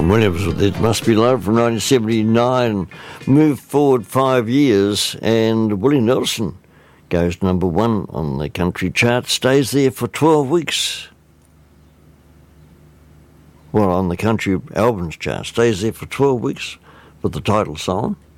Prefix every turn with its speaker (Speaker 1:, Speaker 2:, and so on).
Speaker 1: John Williams with It Must Be Love from 1979. Moved forward 5 years, and Willie Nelson goes number one on the country chart, stays there for 12 weeks. Well, on the country albums chart, stays there for 12 weeks with the title song.